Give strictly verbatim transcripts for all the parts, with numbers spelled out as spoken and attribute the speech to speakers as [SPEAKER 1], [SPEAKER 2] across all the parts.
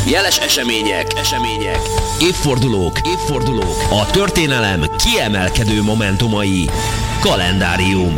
[SPEAKER 1] Jeles események, események, évfordulók, évfordulók, a történelem kiemelkedő momentumai. Kalendárium.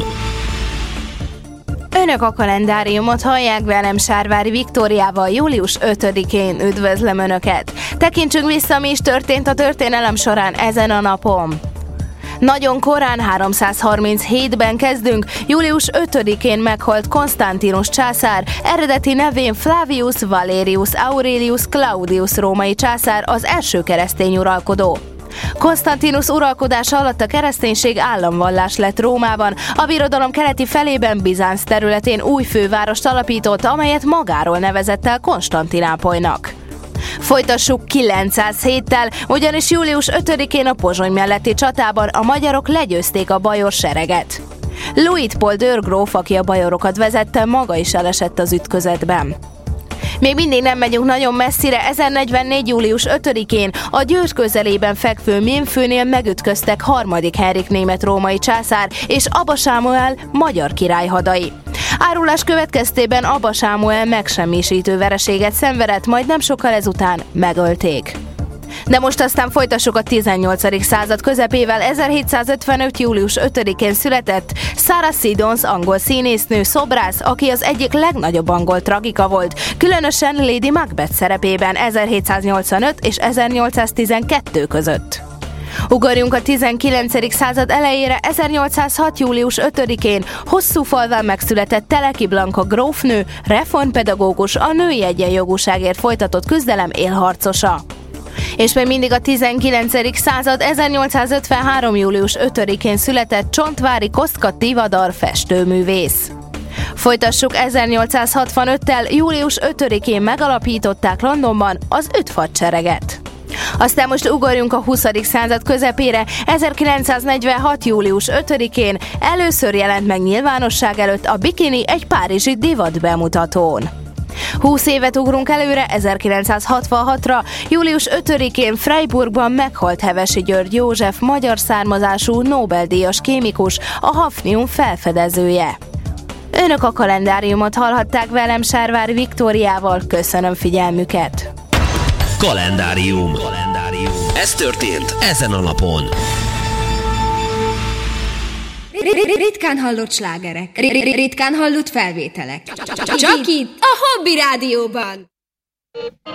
[SPEAKER 2] Önök a kalendáriumot hallják, velem Sárvári Viktóriával július ötödikén. Üdvözlöm Önöket! Tekintsünk vissza, mi is történt a történelem során ezen a napon. Nagyon korán, háromszázharminchétben kezdünk, július ötödikén meghalt Konstantinus császár, eredeti nevén Flavius Valerius Aurelius Claudius római császár, az első keresztény uralkodó. Konstantinus uralkodása alatt a kereszténység államvallás lett Rómában, a birodalom keleti felében Bizánc területén új fővárost alapított, amelyet magáról nevezett el Konstantinápolynak. Folytassuk kilencszázhéttel, ugyanis július ötödikén a Pozsony melletti csatában a magyarok legyőzték a bajor sereget. Luitpold őrgróf, aki a bajorokat vezette, maga is elesett az ütközetben. Még mindig nem megyünk nagyon messzire, ezernegyvennégy. július ötödikén a Győr közelében fekvő Mémfőnél megütköztek harmadik Henrik német-római császár és Aba Sámuel magyar király hadai. Árulás következtében Aba Sámuel megsemmisítő vereséget szenvedett, majd nem sokkal ezután megölték. De most aztán folytassuk a tizennyolcadik század közepével. ezerhétszázötvenöt. július ötödikén született Sarah Siddons, angol színésznő, szobrász, aki az egyik legnagyobb angol tragika volt, különösen Lady Macbeth szerepében ezerhétszáznyolcvanöt és ezernyolcszáztizenkettő között. Ugorjunk a tizenkilencedik század elejére. ezernyolcszázhat. július ötödikén hosszú falván megszületett Teleki Blanka grófnő, reformpedagógus, a női egyenjogúságért folytatott küzdelem élharcosa. És még mindig a tizenkilencedik század. ezernyolcszázötvenhárom. július ötödikén született Csontváry Kosztka Tivadar festőművész. Folytassuk ezernyolcszázhatvanöttel. július ötödikén megalapították Londonban az öt hadsereget. Aztán most ugorjunk a huszadik század közepére. ezerkilencszáznegyvenhat. július ötödikén először jelent meg nyilvánosság előtt a bikini egy párizsi divat bemutatón. húsz évet ugrunk előre, ezerkilencszázhatvanhatra. július ötödikén Freiburgban meghalt Hevesi György József, magyar származású Nobel-díjas kémikus, a hafnium felfedezője. Önök a kalendáriumot hallhatták, velem Sárvári Viktóriával. Köszönöm figyelmüket!
[SPEAKER 1] Kalendárium. Kalendárium. Ez történt ezen a napon.
[SPEAKER 3] Ritkán hallott slágerek, ritkán hallott felvételek. Csak itt, a Hobby Rádióban.